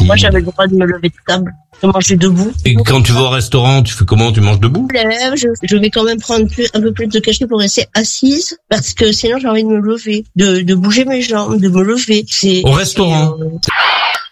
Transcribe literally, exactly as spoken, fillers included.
Moi, j'avais le droit de me lever de table, de manger debout. Et quand tu vas au restaurant, tu fais comment? Tu manges debout? Je, je vais quand même prendre plus, un peu plus de cachet pour rester assise, parce que sinon j'ai envie de me lever, de, de bouger mes jambes, de me lever. C'est, Au restaurant? c'est, euh,